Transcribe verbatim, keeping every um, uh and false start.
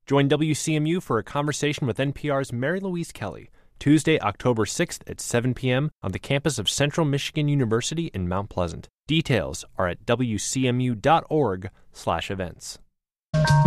Join W C M U for a conversation with N P R's Mary Louise Kelly, Tuesday, October sixth at seven p.m. on the campus of Central Michigan University in Mount Pleasant. Details are at w c m u dot org slash events.